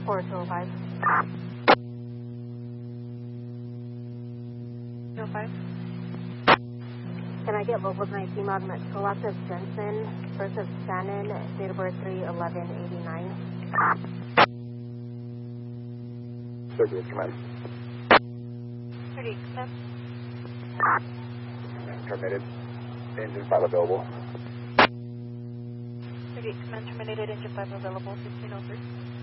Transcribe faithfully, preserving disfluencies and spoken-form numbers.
four two oh five. two oh five. Can I get vocals my team on Tulak of Jensen, first of Shannon, date of birth three eleven eighty-nine. thirty-eight, command. thirty-eight, command. Terminated. Engine five available. thirty-eight, command, terminated, engine five available, fifteen oh three.